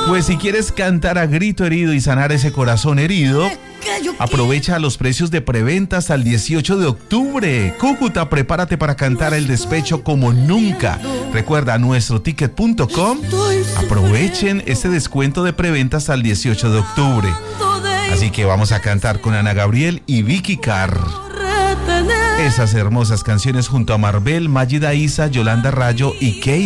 Pues si quieres cantar a grito herido y sanar ese corazón herido, aprovecha los precios de preventa hasta el 18 de octubre. Cúcuta, prepárate para cantar el despecho como nunca. Recuerda, nuestroticket.com. Aprovechen este descuento de preventa hasta el 18 de octubre. Así que vamos a cantar con Ana Gabriel y Vicky Carr esas hermosas canciones junto a Marvel, Mágida Isa, Yolanda Rayo y Key